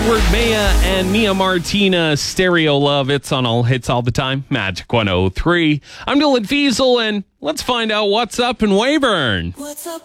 Edward Maya and Mia Martina, Stereo Love. It's on all hits all the time. Magic 103. I'm Dylan Fiesel, and let's find out what's up in Weyburn. What's up